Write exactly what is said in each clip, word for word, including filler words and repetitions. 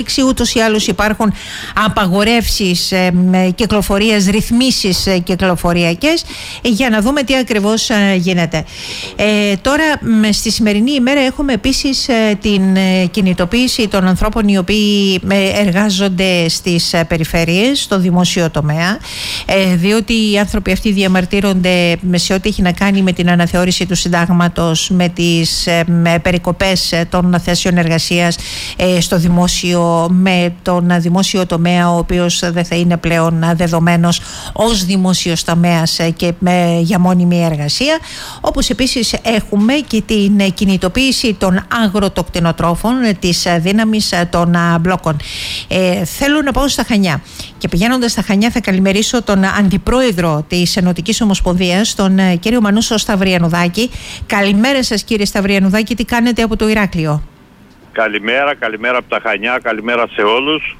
ανάπτυξη. Ούτως ή άλλως υπάρχουν απαγορεύσεις ε, κυκλοφορίας, ρυθμίσεις ε, κυκλοφοριακές, ε, για να δούμε τι ακριβώς ε, γίνεται. Ε, τώρα με, στη σημερινή ημέρα έχουμε επίσης ε, την ε, κινητοποίηση των ανθρώπων οι οποίοι ε, εργάζονται στις ε, περιφέρειες, στο δημόσιο τομέα, ε, διότι οι άνθρωποι αυτοί διαμαρτύρονται σε ό,τι έχει να κάνει με την αναθεώρηση του συντάγματος, με τις ε, με περικοπές των θέσεων εργασίας ε, στο δημόσιο, με τον δημόσιο τομέα, ο οποίος δεν θα είναι πλέον δεδομένος ως δημόσιος τομέας και με, για μόνιμη εργασία. Όπως επίσης έχουμε και την κινητοποίηση των αγροτοκτηνοτρόφων της δύναμης των μπλόκων. Ε, θέλω να πάω στα Χανιά και πηγαίνοντας στα Χανιά θα καλημερίσω τον Αντιπρόεδρο της Ενωτικής Ομοσπονδίας, τον κύριο Μανούσο Σταυριανουδάκη. Καλημέρα σας κύριε Σταυριανουδάκη, τι κάνετε από το Ηράκλειο? Καλημέρα, καλημέρα από τα Χανιά, καλημέρα σε όλους.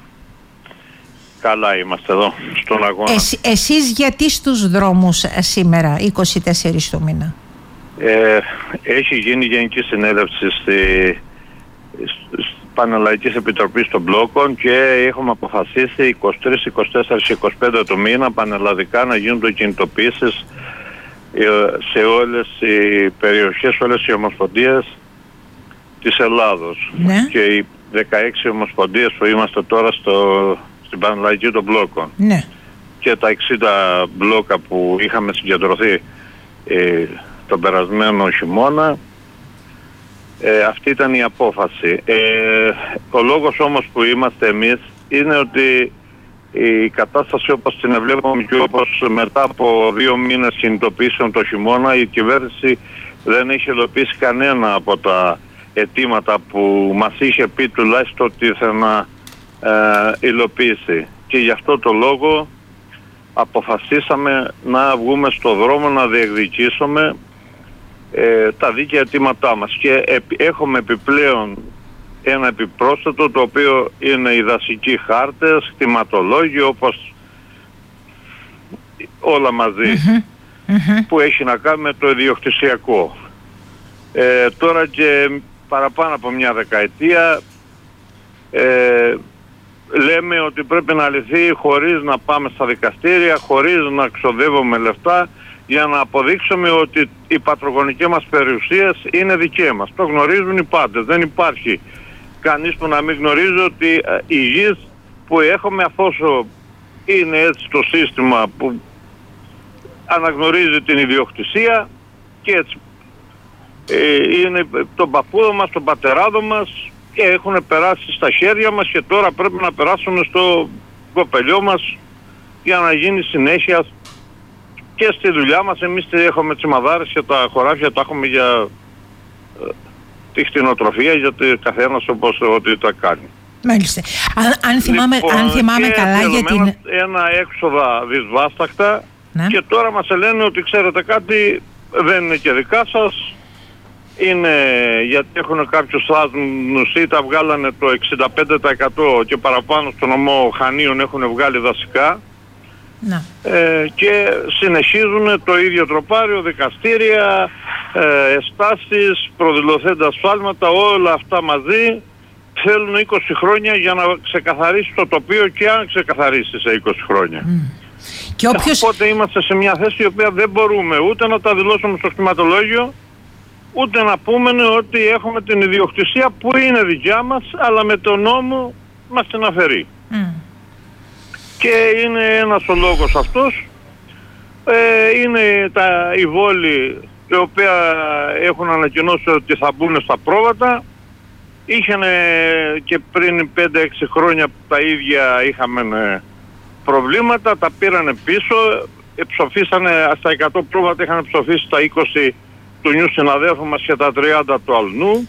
Καλά είμαστε εδώ στον αγώνα. Εσ, εσείς γιατί στους δρόμους σήμερα, είκοσι τέσσερις του μήνα? Ε, έχει γίνει γενική συνέλευση στη, στη Πανελλαδικής Επιτροπής των Μπλόκων και έχουμε αποφασίσει είκοσι τρεις, είκοσι τέσσερις, είκοσι πέντε του μήνα πανελλαδικά να γίνονται κινητοποιήσεις σε όλες οι περιοχές, όλες οι ομοσπονδίες της Ελλάδος. Ναι. Και οι δεκαέξι ομοσπονδίες που είμαστε τώρα στο, στην Πανελλαδική των Μπλόκων. Ναι. Και τα εξήντα μπλόκα που είχαμε συγκεντρωθεί ε, τον περασμένο χειμώνα. Ε, αυτή ήταν η απόφαση. Ε, ο λόγος όμως που είμαστε εμείς είναι ότι η κατάσταση όπως την βλέπουμε και όπως μετά από δύο μήνες κινητοποιήσεων το χειμώνα, η κυβέρνηση δεν έχει υλοποιήσει κανένα από τα αιτήματα που μας είχε πει τουλάχιστον ότι ήθελε να ε, υλοποιήσει. Και γι' αυτό το λόγο αποφασίσαμε να βγούμε στο δρόμο να διεκδικήσουμε ε, τα δίκαια αιτήματά μας. Και επι, έχουμε επιπλέον ένα επιπρόσθετο, το οποίο είναι οι δασικοί χάρτες, κτηματολόγιο, όπως όλα μαζί, mm-hmm. Mm-hmm. που έχει να κάνει με το ιδιοκτησιακό. Ε, τώρα και παραπάνω από μια δεκαετία ε, λέμε ότι πρέπει να λυθεί χωρίς να πάμε στα δικαστήρια, χωρίς να ξοδεύουμε λεφτά, για να αποδείξουμε ότι οι πατρογονικές μας περιουσίες είναι δικές μας. Το γνωρίζουν οι πάντες. Δεν υπάρχει κανείς που να μην γνωρίζει ότι η γης που έχουμε, αφού είναι έτσι το σύστημα που αναγνωρίζει την ιδιοκτησία, και έτσι ε, είναι τον παππούδο μας, τον πατεράδο μας, και έχουν περάσει στα χέρια μας και τώρα πρέπει να περάσουμε στο κοπελιό μας για να γίνει συνέχεια και στη δουλειά μας. Εμείς έχουμε τις μαδάρες και τα χωράφια τα έχουμε για ε, τη κτηνοτροφία, γιατί καθένας όπως ό,τι τα κάνει. Μάλιστα. Αν, αν θυμάμαι, λοιπόν, αν θυμάμαι καλά για την... Ένα, ένα έξοδα δυσβάστακτα, ναι. Και τώρα μας λένε ότι ξέρετε κάτι, δεν είναι και δικά σας, είναι γιατί έχουν κάποιους θάσμους ή τα βγάλανε το εξήντα πέντε τοις εκατό και παραπάνω στο νομό Χανίων έχουν βγάλει δασικά. Ναι. Ε, και συνεχίζουν το ίδιο τροπάριο, δικαστήρια, ε, εστάσεις, προδηλωθέντα ασφάλματα, όλα αυτά μαζί θέλουν είκοσι χρόνια για να ξεκαθαρίσει το τοπίο, και αν ξεκαθαρίσει σε είκοσι χρόνια. Mm. Και όποιος... Οπότε είμαστε σε μια θέση η οποία δεν μπορούμε ούτε να τα δηλώσουμε στο κτηματολόγιο, ούτε να πούμε ότι έχουμε την ιδιοκτησία που είναι δικιά μας, αλλά με τον νόμο μας την αφαιρεί. Mm. Και είναι ένας ο λόγος αυτός. Ε, είναι τα, οι βόλοι οι οποία έχουν ανακοινώσει ότι θα μπουν στα πρόβατα. Είχαν και πριν πέντε έξι χρόνια τα ίδια είχαμε προβλήματα, τα πήρανε πίσω, ψοφήσανε στα εκατό πρόβατα, είχαν ψοφήσει τα είκοσι του νιου συναδέλφου μας και τα τριάντα του Αλνού.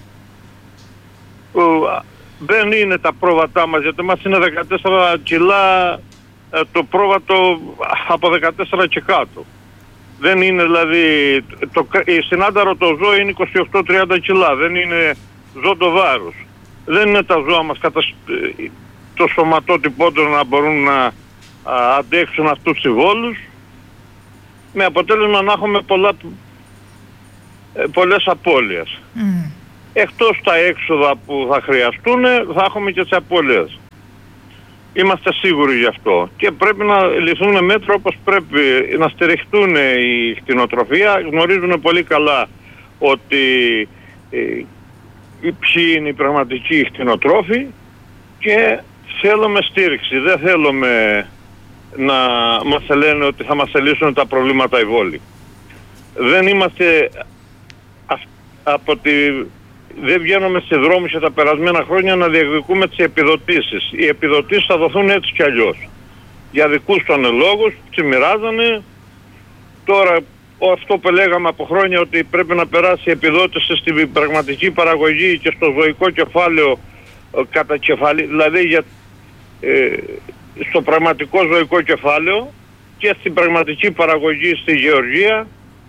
Δεν είναι τα πρόβατά μας, γιατί μας είναι δεκατέσσερα κιλά το πρόβατο από δεκατέσσερα και κάτω. Δεν είναι δηλαδή, το, η συνάνταρο το ζώο είναι είκοσι οκτώ με τριάντα κιλά, δεν είναι ζώο το βάρος. Δεν είναι τα ζώα μας κατά το σωματότυπό τους να μπορούν να α, αντέξουν αυτούς τους βόλους, με αποτέλεσμα να έχουμε πολλά, πολλές απώλειες. Mm. Εκτός τα έξοδα που θα χρειαστούν, θα έχουμε και τις απώλειες. Είμαστε σίγουροι γι' αυτό. Και πρέπει να λυθούν μέτρα όπως πρέπει, να στηριχτούν η κτηνοτροφία. Γνωρίζουν πολύ καλά ότι ε, ποιοι είναι οι πραγματικοί κτηνοτρόφοι και θέλουμε στήριξη. Δεν θέλουμε να μας λένε ότι θα μας λύσουν τα προβλήματα οι Βόλοι. Δεν είμαστε από τη... Δεν βγαίνουμε σε δρόμους για τα περασμένα χρόνια να διεκδικούμε τις επιδοτήσεις. Οι επιδοτήσεις θα δοθούν έτσι κι αλλιώς. Για δικούς των λόγους, τις μοιράζανε. Τώρα αυτό που λέγαμε από χρόνια ότι πρέπει να περάσει η επιδότηση στην πραγματική παραγωγή και στο ζωικό κεφάλαιο κατά κεφάλι, δηλαδή για, ε, στο πραγματικό ζωικό κεφάλαιο και στην πραγματική παραγωγή στη γεωργία,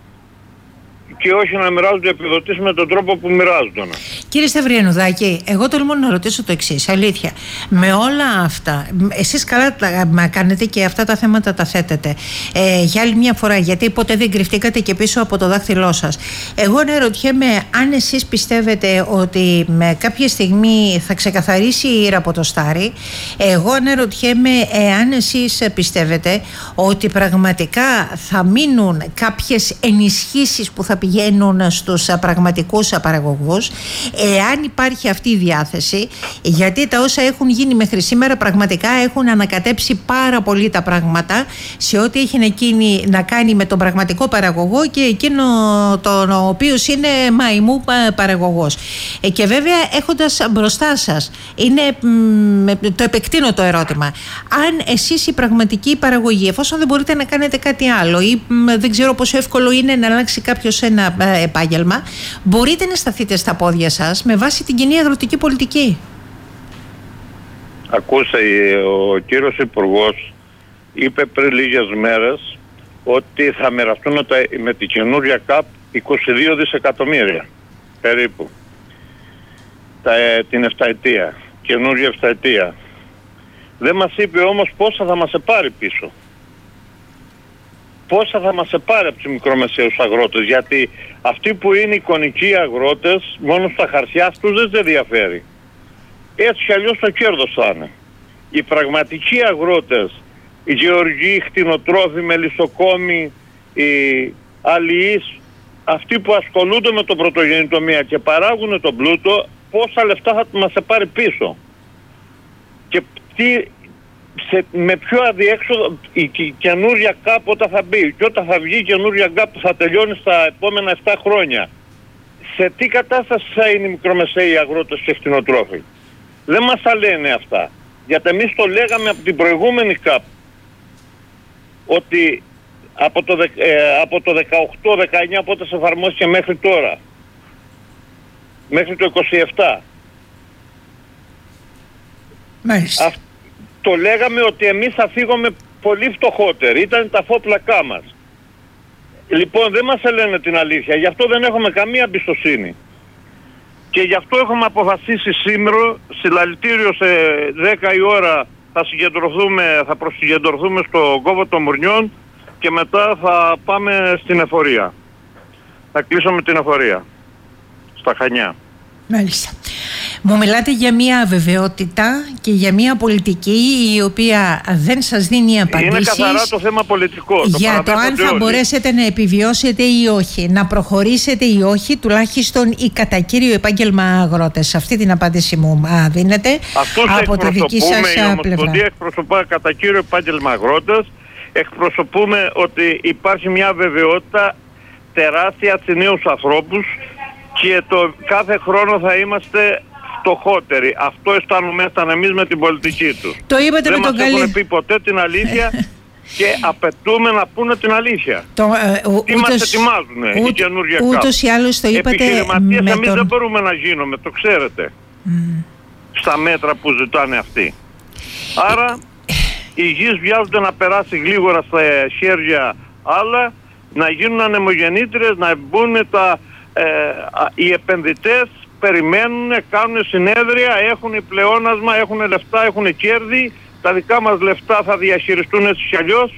και όχι να μοιράζονται επιδοτήσεις με τον τρόπο που μοιράζονται. Κύριε Σταυριανουδάκη, εγώ τολμώ να ρωτήσω το εξής, αλήθεια. Με όλα αυτά, εσείς καλά τα κάνετε και αυτά τα θέματα τα θέτετε. Ε, για άλλη μια φορά, γιατί ποτέ δεν κρυφτήκατε και πίσω από το δάχτυλό σας. Εγώ αναρωτιέμαι αν εσείς πιστεύετε ότι με κάποια στιγμή θα ξεκαθαρίσει η ήρα από το στάρι. Εγώ αναρωτιέμαι εάν εσείς πιστεύετε ότι πραγματικά θα μείνουν κάποιες ενισχύσεις που θα πηγαίνουν στους πραγματικούς παραγωγούς, εάν υπάρχει αυτή η διάθεση, γιατί τα όσα έχουν γίνει μέχρι σήμερα πραγματικά έχουν ανακατέψει πάρα πολύ τα πράγματα σε ό,τι έχει εκείνη να κάνει με τον πραγματικό παραγωγό και εκείνο τον ο οποίος είναι μαϊμού παραγωγός. Ε, και βέβαια έχοντας μπροστά σας, είναι, μ, το επεκτείνω το ερώτημα, αν εσείς η πραγματική παραγωγή, εφόσον δεν μπορείτε να κάνετε κάτι άλλο ή μ, δεν ξέρω πόσο εύκολο είναι να αλλάξει κάποιος ένα επάγγελμα, μπορείτε να σταθείτε στα πόδια σας με βάση την κοινή αγροτική πολιτική. Ακούστε, ο κύριος Υπουργός είπε πριν λίγες μέρες ότι θα μοιραστούν τα, με την καινούργια ΚΑΠ είκοσι δύο δισεκατομμύρια περίπου τα, την εφταετία, καινούργια εφταετία. Δεν μας είπε όμως πόσα θα μας πάρει πίσω. Πόσα θα μας πάρει από τους μικρομεσαίους αγρότες, γιατί αυτοί που είναι εικονικοί αγρότες μόνο στα χαρτιά τους δεν διαφέρει. Έτσι κι αλλιώς το κέρδος θα είναι. Οι πραγματικοί αγρότες, οι γεωργοί, οι κτηνοτρόφοι, οι μελισσοκόμοι, οι αλληλείς, αυτοί που ασχολούνται με το πρωτογεννητομία και παράγουν τον πλούτο, πόσα λεφτά θα μας πάρει πίσω. Και τι... Σε, με ποιο αδιέξοδο η, η καινούρια ΚΑΠ όταν θα μπει και όταν θα βγει η καινούρια ΚΑΠ που θα τελειώνει στα επόμενα επτά χρόνια, σε τι κατάσταση θα είναι οι μικρομεσαίοι αγρότες και κτηνοτρόφοι. Δεν μας τα λένε αυτά, γιατί εμείς το λέγαμε από την προηγούμενη ΚΑΠ ότι από το, ε, από το δεκαοκτώ δεκαεννιά πότε σε εφαρμόστηκε μέχρι τώρα, μέχρι το είκοσι επτά. Μάλιστα. Α, το λέγαμε ότι εμείς θα φύγουμε πολύ φτωχότεροι. Ήταν τα φόπλακά μας. Λοιπόν, δεν μας λένε την αλήθεια. Γι' αυτό δεν έχουμε καμία εμπιστοσύνη. Και γι' αυτό έχουμε αποφασίσει σήμερα, συλλαλητήριο σε δέκα η ώρα θα συγκεντρωθούμε, θα προσυγκεντρωθούμε στο κόβο των Μουρνιών και μετά θα πάμε στην εφορία. Θα κλείσουμε την εφορία. Στα Χανιά. Μάλιστα. Μου μιλάτε για μια αβεβαιότητα και για μια πολιτική η οποία δεν σας δίνει απαντήσεις. Είναι καθαρά το θέμα πολιτικό. Για το, το αν θα όλοι. μπορέσετε να επιβιώσετε ή όχι, να προχωρήσετε ή όχι, τουλάχιστον ή κατά κύριο επάγγελμα αγρότες. Αυτή την απάντηση μου δίνετε. Αυτούς από τη δική σας πλευρά. Η Ομοσπονδία εκπροσωπά κατά κύριο επάγγελμα αγρότες. Εκπροσωπούμε ότι υπάρχει μια αβεβαιότητα τεράστια στους νέους ανθρώπους και το κάθε χρόνο θα είμαστε φτωχότεροι. Αυτό αισθανόμασταν εμείς με την πολιτική του. Το είπατε δεν με τον καλή... Δεν μας έχουν πει ποτέ την αλήθεια και απαιτούμε να πούνε την αλήθεια. Το, ε, ου, Τι μας ετοιμάζουν ούτ, η καινούργια ΚΑΠ. Ούτως ή άλλως το είπατε. Επιχειρηματίες με εμείς τον... δεν μπορούμε να γίνουμε, το ξέρετε. Mm. Στα μέτρα που ζητάνε αυτοί. Άρα οι γης βιάζονται να περάσει γλίγορα στα χέρια άλλα, να γίνουν ανεμογεννήτριες, να μπουν τα, ε, οι επενδυτές, περιμένουν, κάνουν συνέδρια, έχουν πλεόνασμα, έχουν λεφτά, έχουν κέρδη, τα δικά μας λεφτά θα διαχειριστούν έτσι κι αλλιώς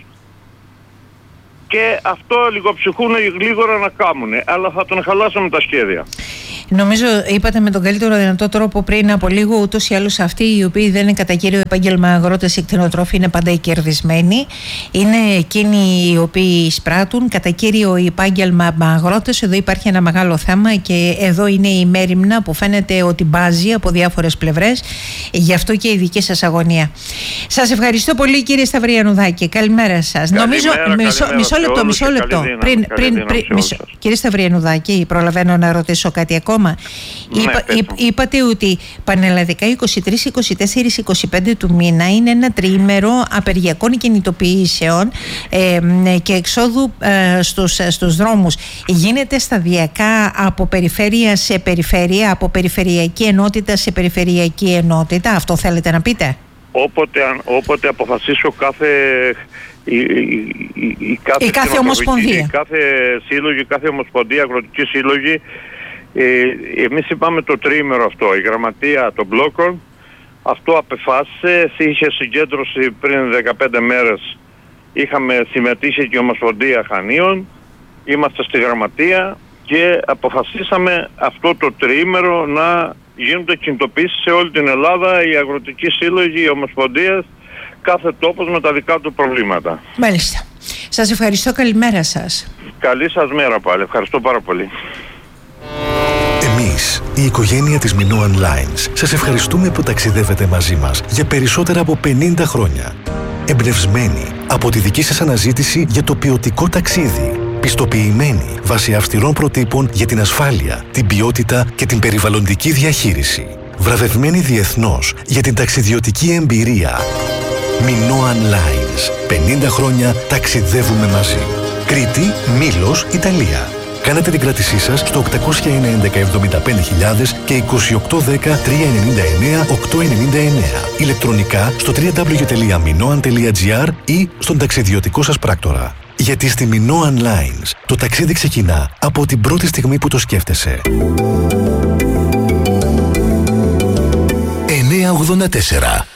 και αυτό λιγοψυχούν γλίγορα να κάνουν, αλλά θα τον χαλάσουμε τα σχέδια. Νομίζω είπατε με τον καλύτερο δυνατό τρόπο πριν από λίγο. Ούτως ή άλλως αυτοί οι οποίοι δεν είναι κατά κύριο επάγγελμα αγρότες ή κτηνοτρόφοι είναι πάντα οι κερδισμένοι. Είναι εκείνοι οι οποίοι εισπράττουν κατά κύριο επάγγελμα αγρότες. Εδώ υπάρχει ένα μεγάλο θέμα και εδώ είναι η μέριμνα που φαίνεται ότι μπάζει από διάφορες πλευρές. Γι' αυτό και η δική σας αγωνία. Σας ευχαριστώ πολύ, κύριε Σταυριανουδάκη. Καλημέρα σας. Νομίζω. Μισό, μισό λεπτό, μισό λεπτό. Πριν, πριν, πριν, μισό, κύριε Σταυριανουδάκη, προλαβαίνω να ρωτήσω κάτι ακόμα. Ναι, Είπα, είπ, είπατε ότι πανελλαδικά είκοσι τρεις, είκοσι τέσσερις, είκοσι πέντε του μήνα είναι ένα τριήμερο απεργιακών κινητοποιήσεων ε, και εξόδου ε, στους, στους δρόμους. Γίνεται σταδιακά από περιφέρεια σε περιφέρεια, από περιφερειακή ενότητα σε περιφερειακή ενότητα. Αυτό θέλετε να πείτε? Όποτε, όποτε αποφασίσω κάθε, η, η, η, η κάθε, η κάθε ομοσπονδία, η κάθε σύλλογη, κάθε ομοσπονδία, αγροτική σύλλογη, ε, εμείς είπαμε το τριήμερο αυτό, η γραμματεία των μπλόκων αυτό απεφάσισε, είχε συγκέντρωση πριν δεκαπέντε μέρες, είχαμε συμμετείχει και η Ομοσπονδία Χανίων, είμαστε στη γραμματεία και αποφασίσαμε αυτό το τριήμερο να γίνονται κινητοποιήσεις σε όλη την Ελλάδα, οι αγροτικοί σύλλογοι, οι ομοσπονδίες, κάθε τόπος με τα δικά του προβλήματα. Μάλιστα. Σας ευχαριστώ, καλημέρα σας. Καλή σας μέρα πάλι, ευχαριστώ πάρα πολύ. Εμείς, η οικογένεια της Minoan Lines, σας ευχαριστούμε που ταξιδεύετε μαζί μας για περισσότερα από πενήντα χρόνια. Εμπνευσμένοι από τη δική σας αναζήτηση για το ποιοτικό ταξίδι. Πιστοποιημένοι βάσει αυστηρών προτύπων για την ασφάλεια, την ποιότητα και την περιβαλλοντική διαχείριση. Βραβευμένοι διεθνώς για την ταξιδιωτική εμπειρία. Minoan Lines. πενήντα χρόνια ταξιδεύουμε μαζί. Κρήτη, Μήλος, Ιταλία. Κάνετε την κράτησή σας στο οκτακόσια ένα έντεκα εβδομήντα πέντε χιλιάδες και είκοσι οκτώ δέκα τριακόσια ενενήντα εννέα οκτακόσια ενενήντα εννέα. Ηλεκτρονικά στο double-u double-u double-u τελεία minoan τελεία gr ή στον ταξιδιωτικό σας πράκτορα. Γιατί στη Minoan Lines το ταξίδι ξεκινά από την πρώτη στιγμή που το σκέφτεσαι. εννιακόσια ογδόντα τέσσερα